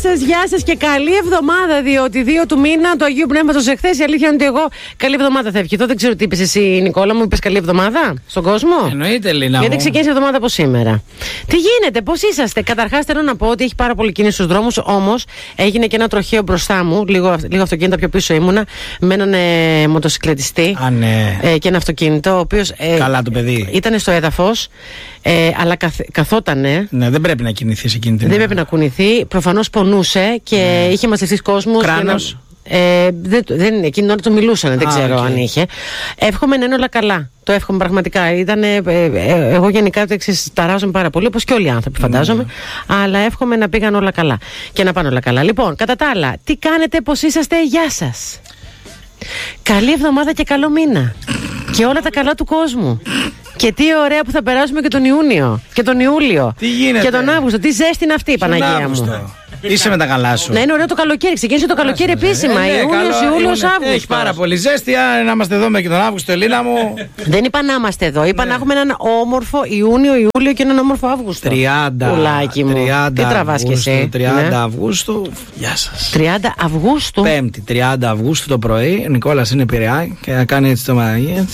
γεια σας και καλή εβδομάδα. Διότι 2 του μήνα του Αγίου Πνεύματος εχθές. Η αλήθεια είναι ότι εγώ καλή εβδομάδα θα ευχηθώ. Δεν ξέρω τι είπες εσύ, Νικόλα μου. Είπες καλή εβδομάδα στον κόσμο. Εννοείται, Λίνα. Γιατί ξεκίνησε η εβδομάδα από σήμερα. Τι γίνεται, πώς είσαστε? Καταρχάς θέλω να πω ότι έχει πάρα πολύ κίνηση στους δρόμους. Όμως έγινε και ένα τροχαίο μπροστά μου. Λίγο αυτοκίνητα πιο πίσω ήμουνα. Με έναν μοτοσυκλετιστή. Ναι. Και ένα αυτοκίνητο, ο οποίος. Καλά το παιδί. Ήταν στο έδαφος. Αλλά καθότανε. Ναι, δεν πρέπει να κινηθεί σε εκείνη την Δεν πρέπει να κουνηθεί. Προφανώς πονούσε και είχε μαζευτεί κόσμος. Κράνος. Εκείνη την ώρα το μιλούσαν, δεν ξέρω αν είχε. Εύχομαι να είναι όλα καλά. Το εύχομαι πραγματικά. Εγώ γενικά το ταράζομαι πάρα πολύ, όπως και όλοι οι άνθρωποι, φαντάζομαι. Αλλά εύχομαι να πήγαν όλα καλά και να πάνε όλα καλά. Λοιπόν, κατά τα άλλα, τι κάνετε, πώς είσαστε, γεια σας. Καλή εβδομάδα και καλό μήνα. Και όλα τα καλά του κόσμου. Και τι ωραία που θα περάσουμε και τον Ιούνιο και τον Ιούλιο. Τι γίνεται? Και τον Αύγουστο. Τι ζέστη είναι αυτή, η Παναγία μου. Είσαι με τα καλά σου. Να είναι ωραίο το καλοκαίρι. Ξεκίνησε το καλοκαίρι επίσημα. Ιούνιος, Ιούλιος, Αύγουστος. Έχει πάρα πολύ ζέστη. Να είμαστε εδώ και τον Αύγουστο, Ελίνα μου. Δεν είπα να είμαστε εδώ. Είπα να έχουμε έναν όμορφο Ιούνιο, Ιούλιο και έναν όμορφο Αύγουστο. 30. Πουλάκι μου. Τι τραβάς κι εσύ? 30 Αυγούστου. Γεια σας. 30 Αυγούστου. Πέμπτη, 30 Αυγούστου το πρωί. Ο Νικόλας είναι Πειραιά και να κάνει έτσι το μαγί.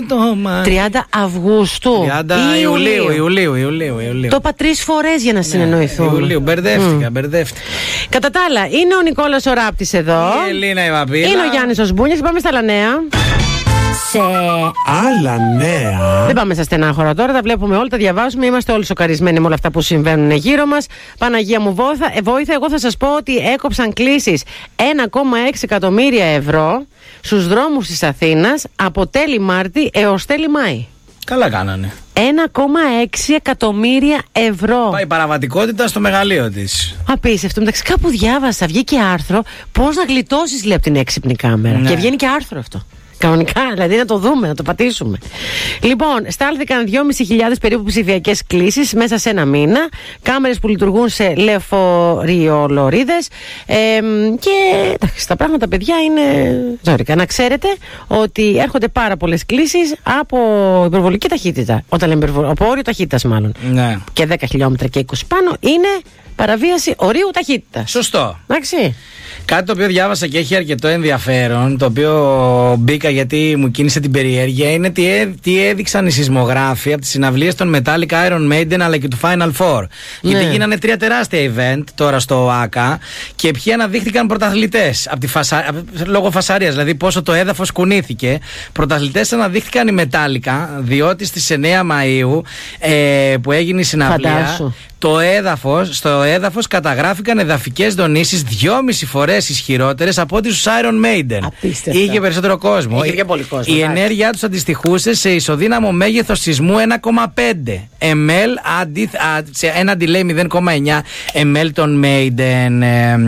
30 Αυγούστου. 30 Ιουλίου. Το είπα 3 φορές για να συνεννοηθούμε. Ιουλίου. Μπερδεύτηκα. Κατά τα άλλα, είναι ο Νικόλας ο Ράπτης εδώ. Η Ελίνα η Βαπίλα. Είναι ο Γιάννης ο Σμπούνιας. Πάμε στα άλλα νέα. Σε άλλα νέα. Δεν πάμε στα στενάχωρα τώρα, τα βλέπουμε όλα, τα διαβάζουμε. Είμαστε όλοι σοκαρισμένοι με όλα αυτά που συμβαίνουν γύρω μας. Παναγία μου βόηθα. Εγώ θα σας πω ότι έκοψαν κλήσεις 1,6 εκατομμύρια ευρώ στους δρόμους της Αθήνας από τέλη Μάρτη έως τέλη Μάη. Καλά κάνανε. 1,6 εκατομμύρια ευρώ. Πάει η παραβατικότητα στο μεγαλείο της. Απίστευτο. Εντάξει, κάπου διάβασα, βγήκε άρθρο πώς να γλιτώσεις, λέει, από την έξυπνη κάμερα. Ναι. Και βγαίνει και άρθρο αυτό. Κανονικά, δηλαδή να το δούμε, να το πατήσουμε. Λοιπόν, στάλθηκαν 2.500 περίπου ψηφιακές κλήσεις μέσα σε ένα μήνα. Κάμερες που λειτουργούν σε λεωφορειολωρίδες. Και εντάξει, τα πράγματα, παιδιά, είναι ζώρικα. Να ξέρετε ότι έρχονται πάρα πολλές κλήσεις από υπερβολική ταχύτητα. Όταν λέμε από όριο ταχύτητας, μάλλον. Ναι. Και 10 χιλιόμετρα και 20 πάνω είναι παραβίαση ορίου ταχύτητας. Σωστό. Εντάξει. Κάτι το οποίο διάβασα και έχει αρκετό ενδιαφέρον, το οποίο μπήκα γιατί μου κίνησε την περιέργεια, είναι τι έδειξαν οι σεισμογράφοι από τις συναυλίες των Metallica, Iron Maiden αλλά και του Final Four. Ναι. Γιατί γίνανε 3 τεράστια event τώρα στο ΆΚΑ και ποιοι αναδείχθηκαν πρωταθλητές λόγω φασαρίας, δηλαδή πόσο το έδαφος κουνήθηκε. Πρωταθλητές αναδείχθηκαν οι Metallica, διότι στις 9 Μαΐου που έγινε η συναυλία, στο έδαφος καταγράφηκαν εδαφικές δονήσεις 2,5 φορές ισχυρότερες από ό,τι στους Iron Maiden. Απίστευτα. Είχε περισσότερο κόσμο. Είχε και πολύ κόσμο. Η ενέργειά τους αντιστοιχούσε σε ισοδύναμο μέγεθος σεισμού 1,5 ml έναντι, λέει, 0,9 ml των Maiden.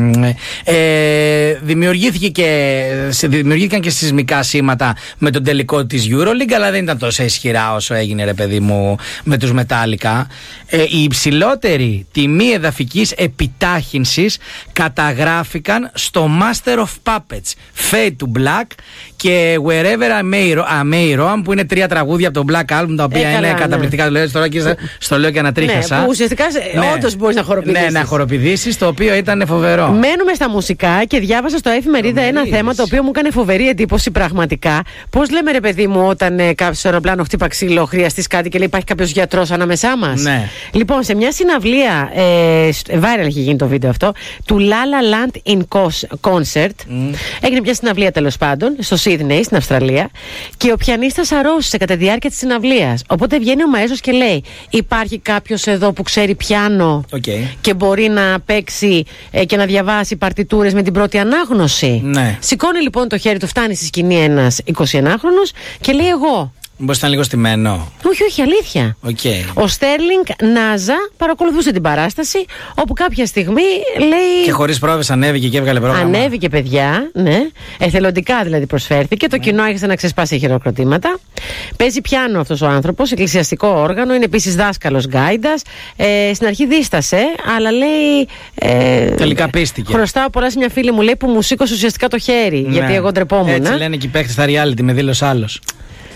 Δημιουργήθηκαν και σεισμικά σήματα με τον τελικό της EuroLeague, αλλά δεν ήταν τόσο ισχυρά όσο έγινε, ρε παιδί μου, με τους Metallica. Η υψηλότερη τιμή εδαφικής επιτάχυνσης καταγράφηκαν στο Master of Puppets, Fade to Black και Wherever I May Roam, που είναι 3 τραγούδια από το Black Album, τα οποία είναι καταπληκτικά. Τώρα και στο λέω και ανατρίχιασα. Ναι, που ουσιαστικά όντως μπορείς να χοροπηδήσεις. Ναι, να χοροπηδήσεις, το οποίο ήταν φοβερό. Μένουμε στα μουσικά και διάβασα στο εφημερίδα ένα θέμα το οποίο μου έκανε φοβερή εντύπωση πραγματικά. Πώς λέμε, ρε παιδί μου, όταν κάποιος στο αεροπλάνο χτύπα ξύλο, χρειαστείς κάτι και λέει υπάρχει κάποιος γιατρός ανάμεσά μας. Ναι. Λοιπόν, σε μια συναυλία, viral έχει γίνει το βίντεο αυτό, του La La Land in Concert. Έγινε μια συναυλία, τέλος πάντων, στο Σίδνεϊ, στην Αυστραλία, και ο πιανίστας αρρώστησε κατά τη διάρκεια της συναυλίας. Οπότε βγαίνει ο μαέστρος και λέει: υπάρχει κάποιος εδώ που ξέρει πιάνο και μπορεί να παίξει και να διαβάσει παρτιτούρες με την πρώτη ανάγνωση. Ναι. Σηκώνει λοιπόν το χέρι του, φτάνει στη σκηνή ένας 21χρονος και λέει: εγώ. Μήπως ήταν λίγο στημένο? Όχι, αλήθεια. Ο Στέρλινγκ Νάζα παρακολουθούσε την παράσταση, όπου κάποια στιγμή λέει. Και χωρίς πρόβες ανέβηκε και έβγαλε πρόγραμμα. Ανέβηκε, παιδιά, ναι. Εθελοντικά δηλαδή προσφέρθηκε. Το κοινό άρχισε να ξεσπάσει χειροκροτήματα. Παίζει πιάνο αυτός ο άνθρωπος, εκκλησιαστικό όργανο. Είναι επίσης δάσκαλος γκάιντας. Στην αρχή δίστασε, αλλά λέει. Τελικά πίστηκε. Χρωστάω πολλά σε μια φίλη μου, λέει, που μου σήκωσε ουσιαστικά το χέρι. Ναι. Γιατί εγώ ντρεπόμουν. Έτσι λένε και οι παίκτες στα reality, με δήλωσε άλλος.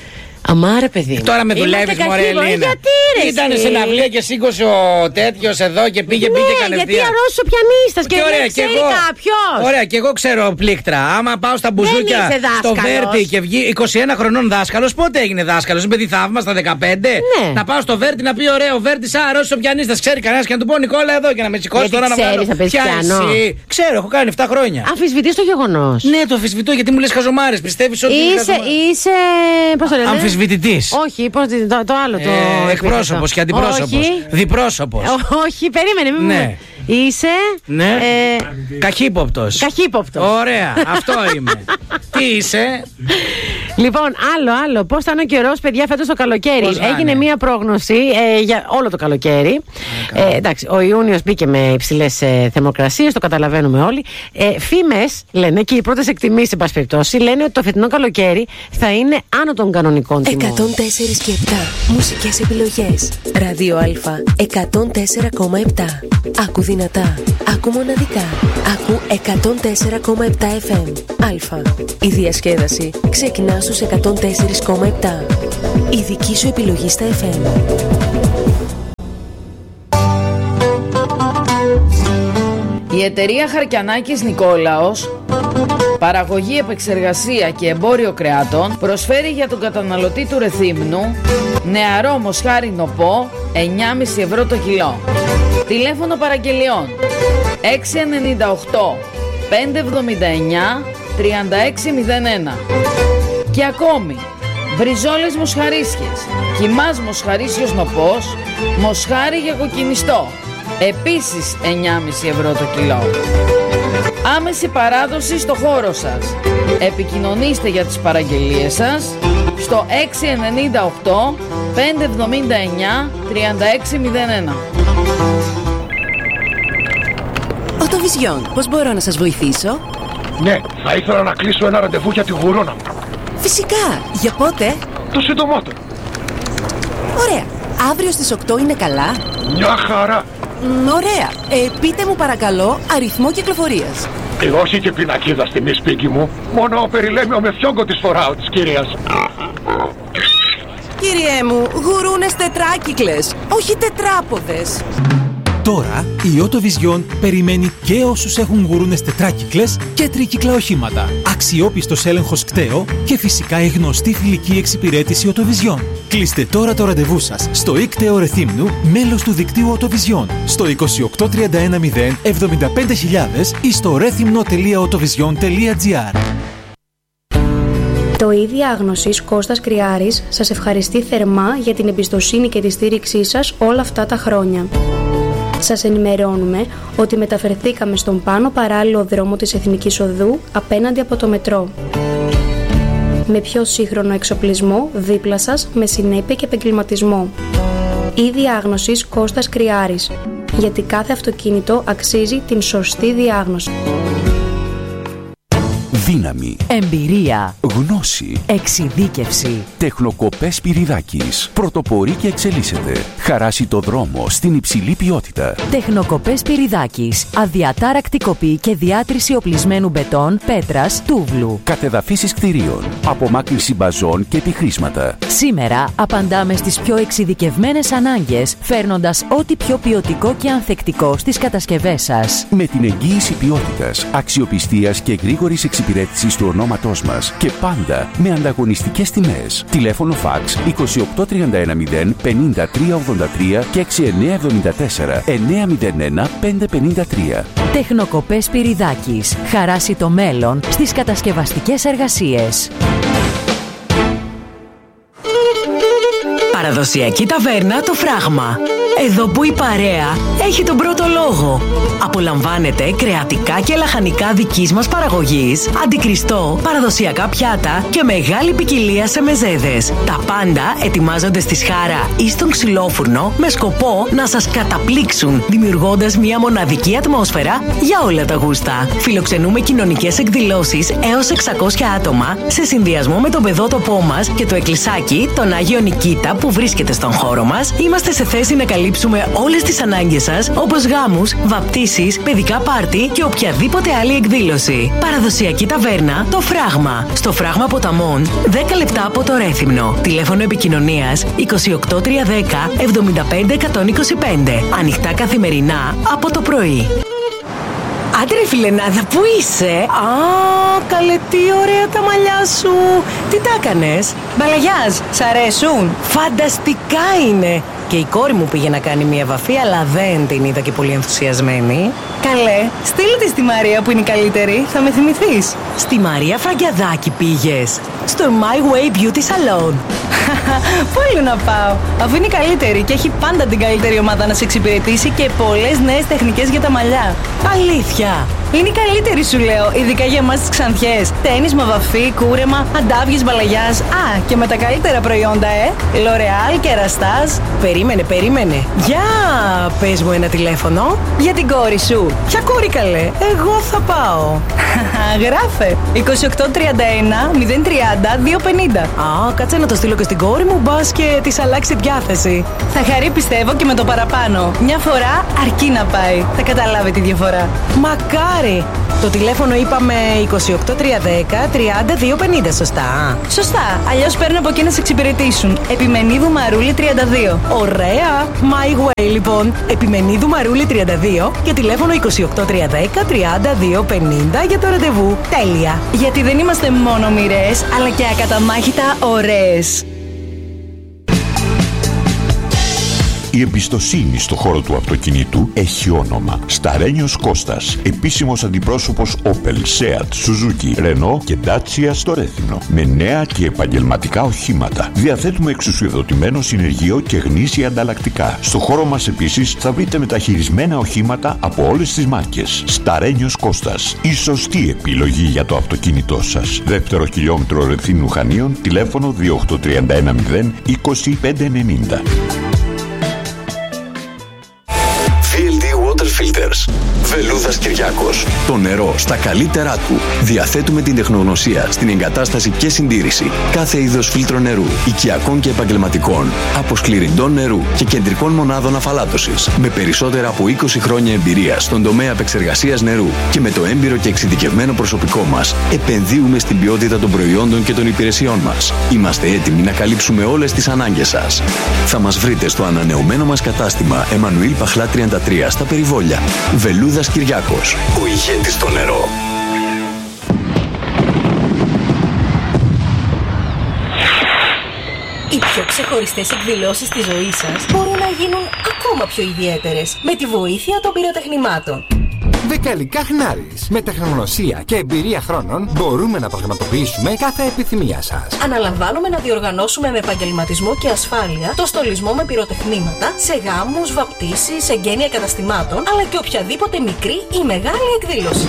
Αμάρε, παιδί. Τώρα με δουλεύεις, μωρέ Ελίνα. Γιατί ρε. Ήταν σε ναυλία και σήκωσε ο τέτοιος εδώ και πήγε κατευθείαν. Γιατί αρρώσου πιανίστας και δεν ξέρει κάποιος. Ωραία, και εγώ ξέρω πλήκτρα. Άμα πάω στα μπουζούκια στο Βέρτι και βγει 21 χρονών δάσκαλος, πότε έγινε δάσκαλος? Είναι παιδί θαύμα στα 15. Ναι. Να πάω στο Βέρτι να πει ωραίο, Βέρτι, αρρώσει ο πιανίστας. Ξέρει κανένας και να του πω Νικόλα εδώ και να με σηκώσει τώρα να βγάλω. Ξέρω, έχω κάνει 7 χρόνια. Αμφισβητείς το γεγονός? Ναι, το αμφισβητώ γιατί μου λες χαζομάρες. Πιστεύεις ότι. Είσαι. Πώς το λένε? Αμφισβητητής. Όχι, το άλλο το. Εκπρόσωπος και αντιπρόσωπος. Διπρόσωπος. Όχι, περίμενε, ναι. Είσαι. Ναι. Καχύποπτος. Ωραία, αυτό είμαι. Τι είσαι? Λοιπόν, άλλο. Πώς θα είναι ο καιρός, παιδιά, φέτος το καλοκαίρι? Έγινε μία πρόγνωση για όλο το καλοκαίρι. Εντάξει, ο Ιούνιος μπήκε με υψηλές θερμοκρασίες, το καταλαβαίνουμε όλοι. Φήμες λένε και οι πρώτες εκτιμήσεις, εν πάση περιπτώσει, λένε ότι το φετινό καλοκαίρι θα είναι άνω των κανονικών τιμών. 104 και 7. Μουσικές επιλογές. Ράδιο Α 104,7. Άκου δυνατά. Άκου μοναδικά. Άκου 104,7 FM. Α. Η διασκέδαση ξεκινά στους 104,7. Η δική σου επιλογή στα FM. Η εταιρεία Χαρκιανάκης Νικόλαος, παραγωγή, επεξεργασία και εμπόριο κρεάτων, προσφέρει για τον καταναλωτή του Ρεθύμνου νεαρό μοσχάρι νοπό 9,5 ευρώ το κιλό. Τηλέφωνο παραγγελιών 698 579 3601. Και ακόμη μπριζόλες μοσχαρίσιες, κιμάς μοσχαρίσιος νοπός, μοσχάρι για κοκκινιστό, επίσης 9,5 ευρώ το κιλό. Άμεση παράδοση στο χώρο σας. Επικοινωνήστε για τις παραγγελίες σας στο 698 579 3601. Οτοβιζιόν, πώς μπορώ να σας βοηθήσω? Ναι, θα ήθελα να κλείσω ένα ραντεβού για τη γουρόνα μου. Φυσικά, για πότε? Το συντομότερο. Ωραία, αύριο στις 8 είναι καλά? Μια χαρά. Ωραία, πείτε μου παρακαλώ αριθμό κυκλοφορίας. Όχι και πινακίδα στη μισπίκη μου. Μόνο περιλέμιο με φιόγκο της φοράω της κυρίας. Κύριέ μου, γουρούνες τετράκυκλες, όχι τετράποδες. Τώρα η Autovision περιμένει και όσους έχουν γουρούνες τετράκυκλες και τρίκυκλα οχήματα. Αξιόπιστος έλεγχος κταίο και φυσικά η γνωστή φιλική εξυπηρέτηση Autovision. Κλείστε τώρα το ραντεβού σας στο ΙΚΤΕΟ Ρεθύμνου, μέλος του δικτύου Autovision, στο 28310 75000 ή στο rethymno.autovision.gr. Το ΙΔΙ Άγνωσης Κώστας Κρυάρης σας ευχαριστεί θερμά για την εμπιστοσύνη και τη στήριξή σας όλα αυτά τα χρόνια. Σας ενημερώνουμε ότι μεταφερθήκαμε στον πάνω παράλληλο δρόμο της Εθνικής Οδού απέναντι από το μετρό. Με πιο σύγχρονο εξοπλισμό δίπλα σας, με συνέπεια και επαγγελματισμό. ΙΔΙ Άγνωσης Κώστας Κρυάρης. Γιατί κάθε αυτοκίνητο αξίζει την σωστή διάγνωση. Δύναμη, εμπειρία, γνώση, εξειδίκευση. Τεχνοκοπές Πυριδάκης. Πρωτοπορεί και εξελίσσεται. Χαράσει το δρόμο στην υψηλή ποιότητα. Τεχνοκοπές Πυριδάκης. Αδιατάρακτη κοπή και διάτρηση οπλισμένου μπετόν, πέτρας, τούβλου. Κατεδαφίσεις κτηρίων. Απομάκρυνση μπαζών και επιχρήσματα. Σήμερα απαντάμε στις πιο εξειδικευμένες ανάγκες, φέρνοντας ό,τι πιο ποιοτικό και ανθεκτικό στις κατασκευές σας. Με την εγγύηση ποιότητας, αξιοπιστίας και γρήγορης εξυπηρέτησης του ονόματός μας και πάντα με ανταγωνιστικές τιμές. Τηλέφωνο φαξ 28310 5383 και 6974 901 553. Τεχνοκοπές Πυριδάκης. Χαράσει το μέλλον στις κατασκευαστικές εργασίες. Παραδοσιακή ταβέρνα Το Φράγμα. Εδώ που η παρέα έχει τον πρώτο λόγο. Απολαμβάνετε κρεατικά και λαχανικά δικής μας παραγωγής, αντικριστό, παραδοσιακά πιάτα και μεγάλη ποικιλία σε μεζέδες. Τα πάντα ετοιμάζονται στη σχάρα ή στον ξυλόφουρνο με σκοπό να σας καταπλήξουν, δημιουργώντας μια μοναδική ατμόσφαιρα για όλα τα γούστα. Φιλοξενούμε κοινωνικές εκδηλώσεις έως 600 άτομα σε συνδυασμό με τον παιδότοπό μας και το εκκλησάκι, τον Άγιο Νικήτα που βρίσκεται στον χώρο μας. Είμαστε σε θέση να καλύψουμε καλύψουμε όλες τις ανάγκες σας, όπως γάμους, βαπτίσεις, παιδικά πάρτι και οποιαδήποτε άλλη εκδήλωση. Παραδοσιακή ταβέρνα Το Φράγμα. Στο Φράγμα Ποταμών, 10 λεπτά από το Ρέθυμνο. Τηλέφωνο επικοινωνίας 28310 75125. Ανοιχτά καθημερινά από το πρωί. Άντε ρε φιλενάδα, πού είσαι? Α, καλέ, τι ωραία τα μαλλιά σου. Τι τα έκανες? Μπαλαγιάζ, σ' αρέσουν? Φανταστικά είναι. Και η κόρη μου πήγε να κάνει μια βαφή, αλλά δεν την είδα και πολύ ενθουσιασμένη. Καλέ, στείλε τη στη Μαρία που είναι η καλύτερη, θα με θυμηθείς. Στη Μαρία Φραγκιαδάκη πήγες? Στο My Way Beauty Salon. Πού άλλο να πάω, αφού είναι η καλύτερη και έχει πάντα την καλύτερη ομάδα να σε εξυπηρετήσει και πολλές νέες τεχνικές για τα μαλλιά. Αλήθεια? Είναι η καλύτερη, σου λέω, ειδικά για εμάς τις Ξανθιές. Τένισμα, βαφή, κούρεμα, αντάβιες, μπαλαγιάς. Α, και με τα καλύτερα προϊόντα, L'Oreal και Ραστάζ. Περίμενε. Για πες μου ένα τηλέφωνο. Για την κόρη σου. Ποια κόρη καλέ? Εγώ θα πάω. Γράφε 2831 030 250. Α, κάτσε να το στείλω και στην κόρη μου, μπας και της αλλάξει διάθεση. Θα χαρεί πιστεύω και με το παραπάνω. Μια φορά αρκεί να πάει. Θα καταλάβει τη διαφορά. Μακάρι. Το τηλέφωνο είπαμε 28310 30250, σωστά? Σωστά, αλλιώς παίρνω από εκεί να σε εξυπηρετήσουν. Επιμενίδου Μαρούλη 32. Ωραία. My Way λοιπόν. Επιμενίδου Μαρούλη 32 και τηλέφωνο 28310 30250 για το ραντεβού. Τέλεια. Γιατί δεν είμαστε μόνο μοιρές, αλλά και ακαταμάχητα ωραίες. Η εμπιστοσύνη στο χώρο του αυτοκινήτου έχει όνομα. Σταρένιος Κώστας, επίσημος αντιπρόσωπος Opel, Seat, Suzuki, Renault και Dacia στο Ρέθυμνο. Με νέα και επαγγελματικά οχήματα. Διαθέτουμε εξουσιοδοτημένο συνεργείο και γνήσια ανταλλακτικά. Στο χώρο μας επίσης θα βρείτε μεταχειρισμένα οχήματα από όλες τις μάρκες. Σταρένιος Κώστας, η σωστή επιλογή για το αυτοκίνητό σας. Δεύτερο χιλιόμετρο Ρεθύμνου Χανίων, τηλέφωνο 28310 2590. Filters. Βελούδας Κυριάκος. Το νερό στα καλύτερά του. Διαθέτουμε την τεχνογνωσία στην εγκατάσταση και συντήρηση κάθε είδος φίλτρο νερού, οικιακών και επαγγελματικών, αποσκληρυντών νερού και κεντρικών μονάδων αφαλάτωσης. Με περισσότερα από 20 χρόνια εμπειρία στον τομέα επεξεργασίας νερού και με το έμπειρο και εξειδικευμένο προσωπικό μας, επενδύουμε στην ποιότητα των προϊόντων και των υπηρεσιών μας. Είμαστε έτοιμοι να καλύψουμε όλες τις ανάγκες σας. Θα μας βρείτε στο ανανεωμένο μας κατάστημα Εμμανουήλ Παχλά 33 στα Περιβόλια. Βελούδας Κυριάκος, ο ηγέτης στο νερό. Οι πιο ξεχωριστές εκδηλώσεις της ζωής σας μπορούν να γίνουν ακόμα πιο ιδιαίτερες με τη βοήθεια των πυροτεχνημάτων. Δεκαλικά Χνάρης. Με τεχνογνωσία και εμπειρία χρόνων μπορούμε να πραγματοποιήσουμε κάθε επιθυμία σας. Αναλαμβάνουμε να διοργανώσουμε με επαγγελματισμό και ασφάλεια το στολισμό με πυροτεχνήματα σε γάμους, βαπτίσεις, εγγένεια καταστημάτων, αλλά και οποιαδήποτε μικρή ή μεγάλη εκδήλωση.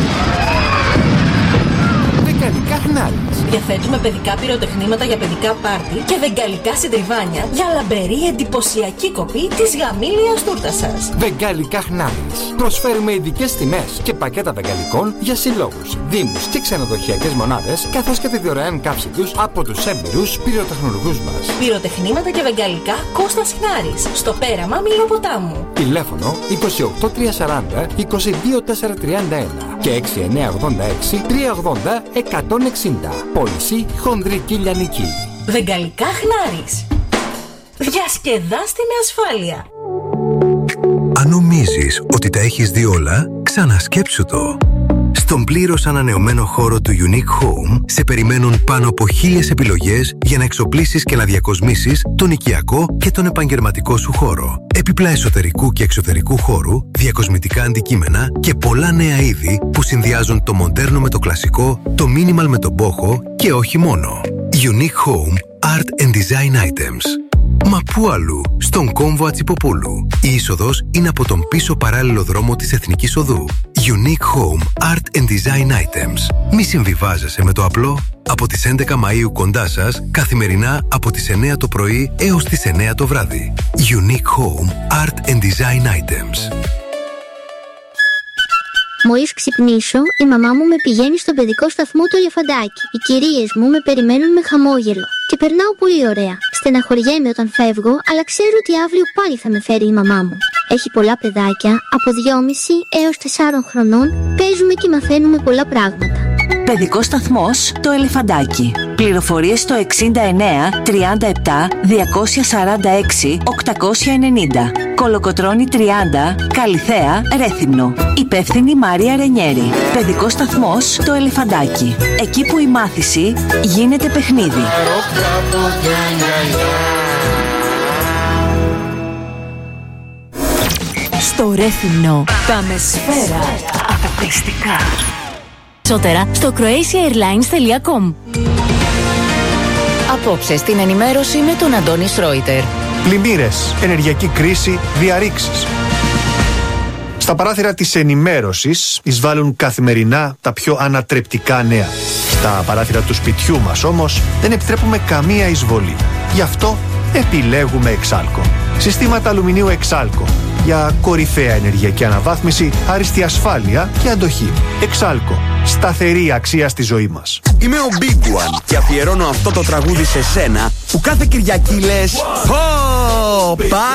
Δεκαλικά Χνάρης. Διαθέτουμε παιδικά πυροτεχνήματα για παιδικά πάρτι και βεγγαλικά συντριβάνια για λαμπερή εντυπωσιακή κοπή της γαμήλιας τούρτας σας. Βεγγαλικά Χνάρης. Προσφέρουμε ειδικές τιμές και πακέτα βεγγαλικών για συλλόγους, δήμους και ξενοδοχειακές μονάδες, καθώς και τη δωρεάν κάψη τους από τους έμπειρους πυροτεχνουργούς μας. Πυροτεχνήματα και βεγγαλικά Κώστας Χνάρης. Στο πέραμα Μιλοποτάμου. Τηλέφωνο 28340 22431 και 6986 380 160. Πώληση Χονδρική Λιανική. Βεγγαλικά Χνάρης. Διασκεδάστε με ασφάλεια. Αν νομίζεις ότι τα έχεις δει όλα, ξανασκέψου το. Στον πλήρως ανανεωμένο χώρο του Unique Home σε περιμένουν πάνω από 1000 επιλογές για να εξοπλίσεις και να διακοσμήσεις τον οικιακό και τον επαγγελματικό σου χώρο. Έπιπλα εσωτερικού και εξωτερικού χώρου, διακοσμητικά αντικείμενα και πολλά νέα είδη που συνδυάζουν το μοντέρνο με το κλασικό, το minimal με το μπόχο και όχι μόνο. Unique Home Art and Design Items. Μα πού αλλού, στον κόμβο Ατσιποπούλου. Η είσοδος είναι από τον πίσω παράλληλο δρόμο της Εθνικής Οδού. Unique Home Art and Design Items. Μη συμβιβάζεσαι με το απλό. Από τις 11 Μαΐου κοντά σας, καθημερινά από τις 9 το πρωί έως τις 9 το βράδυ. Unique Home Art and Design Items. Μόλις ξυπνήσω, η μαμά μου με πηγαίνει στον παιδικό σταθμό του Ελεφαντάκι. Οι κυρίες μου με περιμένουν με χαμόγελο. Και περνάω πολύ ωραία. Στεναχωριέμαι όταν φεύγω, αλλά ξέρω ότι αύριο πάλι θα με φέρει η μαμά μου. Έχει πολλά παιδάκια, από 2,5 έως 4 χρονών, παίζουμε και μαθαίνουμε πολλά πράγματα. Παιδικός σταθμός Το Ελεφαντάκι. Πληροφορίες στο 69 37 246 890. Κολοκοτρώνη 30, Καλιθέα, Ρέθυμνο. Υπεύθυνη Μάρια Ρενιέρη. Παιδικός σταθμός Το Ελεφαντάκι. Εκεί που η μάθηση γίνεται παιχνίδι. Στο Ρέθυμνο πάμε σφαίρα αποκλειστικά. Περισσότερα στο croatiaairlines.com. Απόψε στην ενημέρωση με τον Αντώνη Σρόιτερ. Πλημμύρες, ενεργειακή κρίση, διαρρήξεις. Στα παράθυρα της ενημέρωσης εισβάλλουν καθημερινά τα πιο ανατρεπτικά νέα. Στα παράθυρα του σπιτιού μας όμως δεν επιτρέπουμε καμία εισβολή. Γι' αυτό επιλέγουμε Εξάλκο. Συστήματα αλουμινίου Εξάλκο. Για κορυφαία ενεργειακή αναβάθμιση, άριστη ασφάλεια και αντοχή. Εξάλκο. Σταθερή αξία στη ζωή μας. Είμαι ο Big One και αφιερώνω αυτό το τραγούδι σε σένα που κάθε Κυριακή λες